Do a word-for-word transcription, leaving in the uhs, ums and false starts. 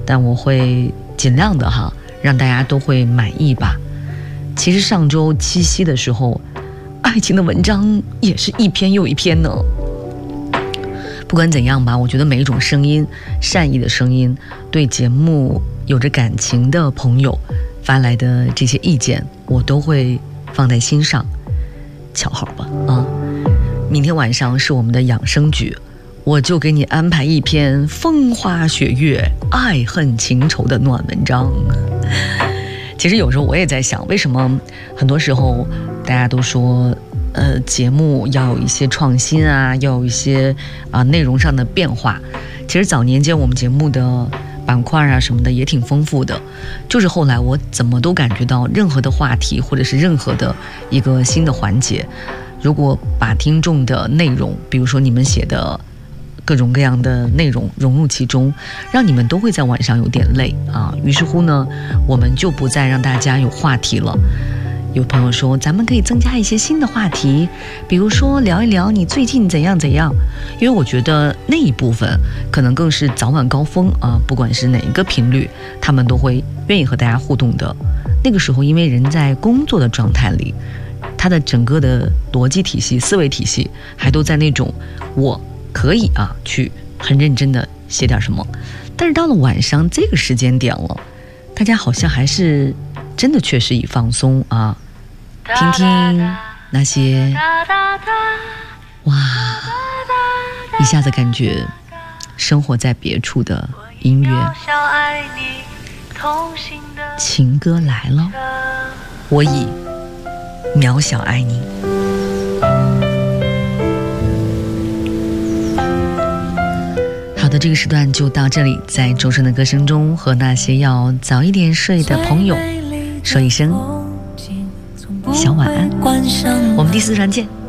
但我会尽量的哈，让大家都会满意吧。其实上周七夕的时候，爱情的文章也是一篇又一篇呢。不管怎样吧，我觉得每一种声音，善意的声音，对节目有着感情的朋友发来的这些意见，我都会放在心上，瞧好吧啊！明天晚上是我们的养生局，我就给你安排一篇风花雪月、爱恨情仇的暖文章。其实有时候我也在想，为什么很多时候大家都说呃，节目要有一些创新啊，要有一些啊、呃、内容上的变化。其实早年间我们节目的板块啊什么的也挺丰富的，就是后来我怎么都感觉到任何的话题或者是任何的一个新的环节，如果把听众的内容，比如说你们写的各种各样的内容融入其中，让你们都会在晚上有点累啊。于是乎呢，我们就不再让大家有话题了。有朋友说咱们可以增加一些新的话题，比如说聊一聊你最近怎样怎样，因为我觉得那一部分可能更是早晚高峰啊，不管是哪一个频率，他们都会愿意和大家互动的。那个时候因为人在工作的状态里，他的整个的逻辑体系、思维体系还都在那种我可以啊去很认真的写点什么，但是到了晚上这个时间点了，大家好像还是真的确实以放松啊，听听那些哇，一下子感觉生活在别处的音乐。情歌来了，我以渺小爱你。好的，这个时段就到这里，在周深的歌声中和那些要早一点睡的朋友说一声小晚安，我们第四段见。